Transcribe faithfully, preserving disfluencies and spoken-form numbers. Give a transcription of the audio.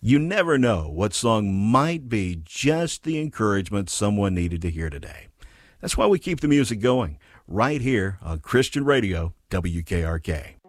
You never know what song might be just the encouragement someone needed to hear today. That's why we keep the music going right here on Christian Radio, W K R K.